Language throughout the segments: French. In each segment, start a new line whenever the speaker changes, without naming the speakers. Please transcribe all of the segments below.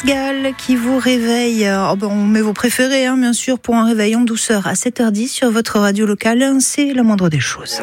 Jonas Gall qui vous réveille. On met vos préférés, bien sûr, pour un réveil en douceur à 7h10 sur votre radio locale. C'est la moindre des choses.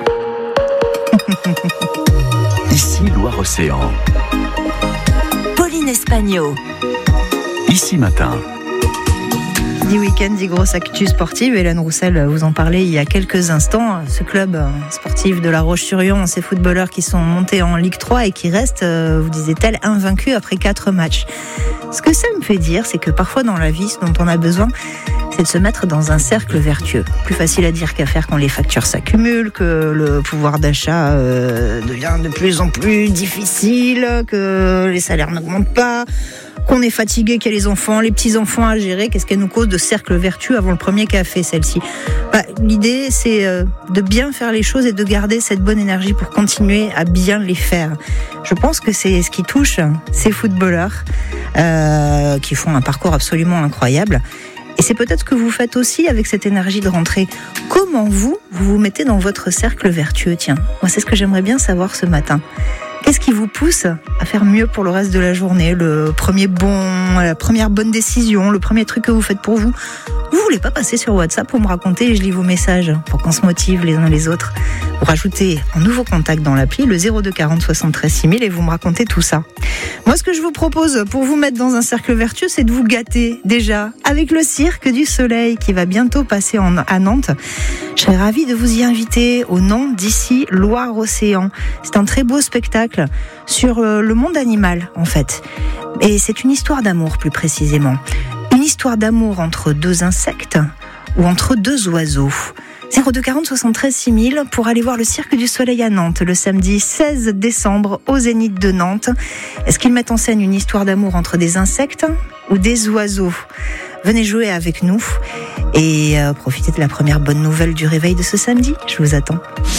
Ici Loire-Océan.
Pauline Espagno.
Ici Matin.
Dit week-end, dit grosse actu sportive. Hélène Roussel vous en parlait il y a quelques instants. Ce club sportif de La Roche-sur-Yon, ces footballeurs qui sont montés en Ligue 3 et qui restent, vous disait-elle, invaincus après 4 matchs. Ce que ça me fait dire, c'est que parfois dans la vie, ce dont on a besoin, c'est de se mettre dans un cercle vertueux. Plus facile à dire qu'à faire quand les factures s'accumulent, que le pouvoir d'achat devient de plus en plus difficile, que les salaires n'augmentent pas, qu'on est fatigué, qu'il y a les enfants, les petits-enfants à gérer. Qu'est-ce qu'elle nous cause de cercle vertueux avant le premier café, celle-ci ? L'idée, c'est de bien faire les choses et de garder cette bonne énergie pour continuer à bien les faire. Je pense que c'est ce qui touche ces footballeurs qui font un parcours absolument incroyable. Et c'est peut-être ce que vous faites aussi avec cette énergie de rentrée. Comment vous mettez dans votre cercle vertueux ? Tiens, moi, c'est ce que j'aimerais bien savoir ce matin. Qu'est-ce qui vous pousse à faire mieux pour le reste de la journée ? La première bonne décision, le premier truc que vous faites pour vous. Vous voulez pas passer sur WhatsApp pour me raconter et je lis vos messages pour qu'on se motive les uns les autres. Vous rajoutez un nouveau contact dans l'appli, le 02 40 73 6000 et vous me racontez tout ça. Moi, ce que je vous propose pour vous mettre dans un cercle vertueux, c'est de vous gâter déjà avec le Cirque du Soleil qui va bientôt passer à Nantes. Je serais ravie de vous y inviter au nom d'Ici Loire-Océan. C'est un très beau spectacle sur le monde animal, en fait. Et c'est une histoire d'amour, plus précisément. Une histoire d'amour entre 2 insectes ou entre 2 oiseaux. 02 40 73 6000 pour aller voir le Cirque du Soleil à Nantes le samedi 16 décembre au Zénith de Nantes. Est-ce qu'ils mettent en scène une histoire d'amour entre des insectes ou des oiseaux ? Venez jouer avec nous et profitez de la première bonne nouvelle du réveil de ce samedi. Je vous attends.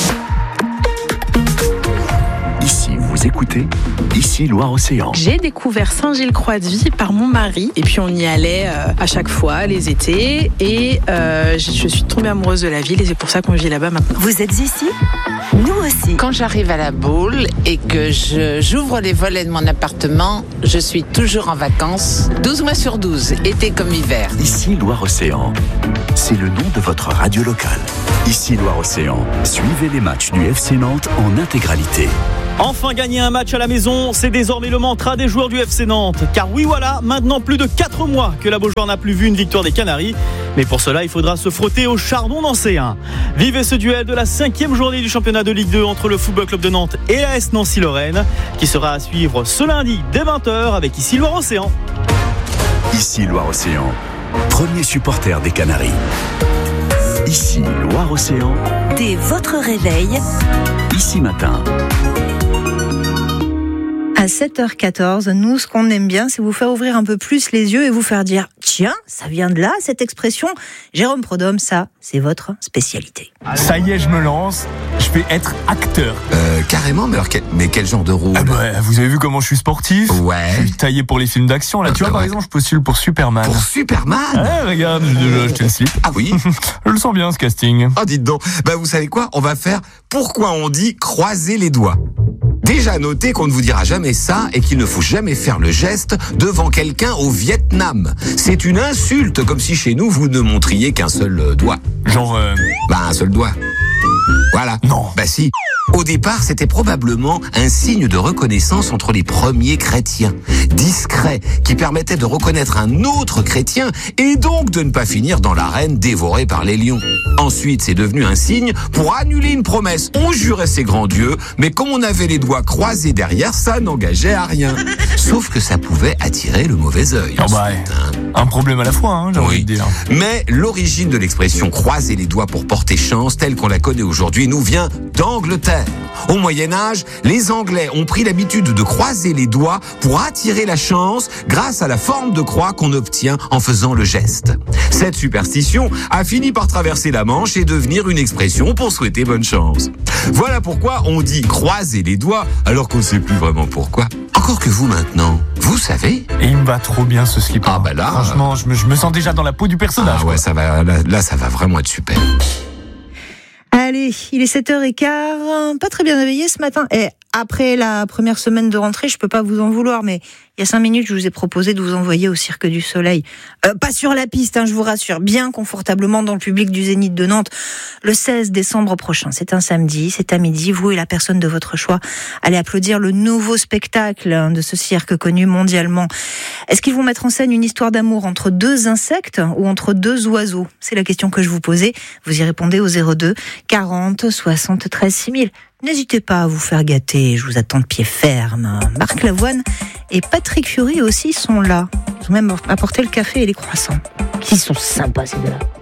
Ici, vous écoutez Ici Loire-Océan.
J'ai découvert Saint-Gilles-Croix-de-Vie par mon mari et puis on y allait à chaque fois les étés et je suis tombée amoureuse de la ville et c'est pour ça qu'on vit là-bas maintenant.
Vous êtes ici ? Nous aussi.
Quand j'arrive à la Baule et que j'ouvre les volets de mon appartement, je suis toujours en vacances, 12 mois sur 12, été comme hiver.
Ici Loire-Océan, c'est le nom de votre radio locale. Ici Loire-Océan, suivez les matchs du FC Nantes en intégralité.
Enfin gagner un match à la maison, c'est désormais le mantra des joueurs du FC Nantes. Car oui voilà, maintenant plus de 4 mois que la Beaujoire n'a plus vu une victoire des Canaries. Mais pour cela, il faudra se frotter au chardon nancéen. Vivez ce duel de la 5e journée du championnat de Ligue 2 entre le Football Club de Nantes et l'AS Nancy-Lorraine, qui sera à suivre ce lundi dès 20h avec Ici Loire-Océan.
Ici Loire-Océan, premier supporter des Canaries. Ici Loire-Océan.
Dès votre réveil.
Ici Matin.
À 7h14, nous, ce qu'on aime bien, c'est vous faire ouvrir un peu plus les yeux et vous faire dire « Tiens, ça vient de là, cette expression ?» Jérôme Prodhomme, ça, c'est votre spécialité.
Ça y est, je me lance. Je vais être acteur.
Carrément, mais quel genre de rôle ?
Vous avez vu comment je suis sportif ?
Ouais.
Je suis taillé pour les films d'action. Là, tu vois, par exemple, je postule pour Superman.
Pour Superman ?
Regarde, je te le slip.
Ah oui ?
Je le sens bien, ce casting.
Ah, dites donc. Vous savez quoi ? On va faire pourquoi on dit croiser les doigts. Déjà notez qu'on ne vous dira jamais ça et qu'il ne faut jamais faire le geste devant quelqu'un au Vietnam. C'est une insulte, comme si chez nous vous ne montriez qu'un seul doigt.
Genre
un seul doigt. Voilà.
Non.
Si. Au départ, c'était probablement un signe de reconnaissance entre les premiers chrétiens, discret, qui permettait de reconnaître un autre chrétien et donc de ne pas finir dans l'arène dévoré par les lions. Ensuite, c'est devenu un signe pour annuler une promesse. On jurait ses grands dieux, mais comme on avait les doigts croisés derrière, ça n'engageait à rien. Sauf que ça pouvait attirer le mauvais œil.
Un problème à la fois, j'ai envie de dire.
Mais l'origine de l'expression croiser les doigts pour porter chance, telle qu'on la connaît aujourd'hui, nous vient d'Angleterre. Au Moyen-Âge, les Anglais ont pris l'habitude de croiser les doigts pour attirer la chance grâce à la forme de croix qu'on obtient en faisant le geste. Cette superstition a fini par traverser la Manche et devenir une expression pour souhaiter bonne chance. Voilà pourquoi on dit croiser les doigts alors qu'on ne sait plus vraiment pourquoi. Encore que vous maintenant, vous savez.
Et il me va trop bien ce slip.
Là.
Franchement, je me sens déjà dans la peau du personnage.
Ça va, là, ça va vraiment être super.
Allez, il est 7h15, pas très bien réveillé ce matin. après la première semaine de rentrée, je peux pas vous en vouloir, mais il y a 5 minutes, je vous ai proposé de vous envoyer au Cirque du Soleil. Pas sur la piste, je vous rassure, bien confortablement dans le public du Zénith de Nantes, le 16 décembre prochain. C'est un samedi, c'est à midi. Vous et la personne de votre choix allez applaudir le nouveau spectacle de ce cirque connu mondialement. Est-ce qu'ils vont mettre en scène une histoire d'amour entre 2 insectes ou entre 2 oiseaux ? C'est la question que je vous posais. Vous y répondez au 02 40 73 6000. N'hésitez pas à vous faire gâter, je vous attends de pied ferme. Marc Lavoine et Patrick Fiori aussi sont là. Ils ont même apporté le café et les croissants. Ils sont sympas ces deux-là.